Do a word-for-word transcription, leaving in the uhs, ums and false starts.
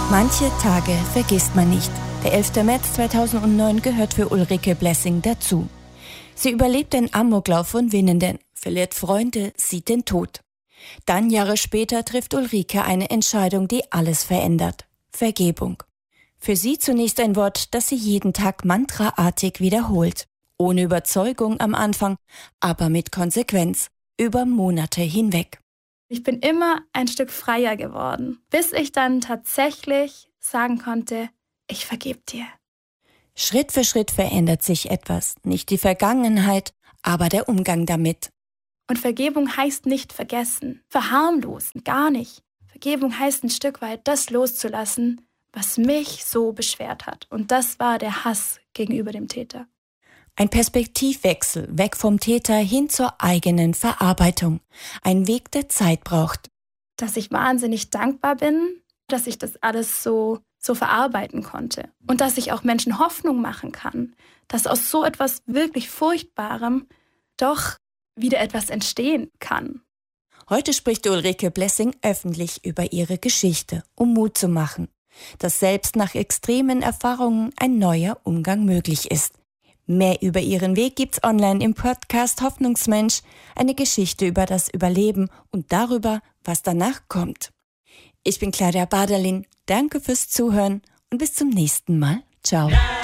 Manche Tage vergisst man nicht. Der elfter März zweitausendneun gehört für Ulrike Blessing dazu. Sie überlebt den Amoklauf von Winnenden, verliert Freunde, sieht den Tod. Dann Jahre später trifft Ulrike eine Entscheidung, die alles verändert. Vergebung. Für sie zunächst ein Wort, das sie jeden Tag mantraartig wiederholt. Ohne Überzeugung am Anfang, aber mit Konsequenz. Über Monate hinweg. Ich bin immer ein Stück freier geworden, bis ich dann tatsächlich sagen konnte, ich vergebe dir. Schritt für Schritt verändert sich etwas. Nicht die Vergangenheit, aber der Umgang damit. Und Vergebung heißt nicht vergessen, verharmlosen, gar nicht. Vergebung heißt ein Stück weit das loszulassen, was mich so beschwert hat. Und das war der Hass gegenüber dem Täter. Ein Perspektivwechsel, weg vom Täter hin zur eigenen Verarbeitung. Ein Weg, der Zeit braucht. Dass ich wahnsinnig dankbar bin, dass ich das alles so, so verarbeiten konnte. Und dass ich auch Menschen Hoffnung machen kann, dass aus so etwas wirklich Furchtbarem doch wieder etwas entstehen kann. Heute spricht Ulrike Blessing öffentlich über ihre Geschichte, um Mut zu machen, dass selbst nach extremen Erfahrungen ein neuer Umgang möglich ist. Mehr über ihren Weg gibt's online im Podcast Hoffnungsmensch, eine Geschichte über das Überleben und darüber, was danach kommt. Ich bin Claudia Baderlin, danke fürs Zuhören und bis zum nächsten Mal. Ciao.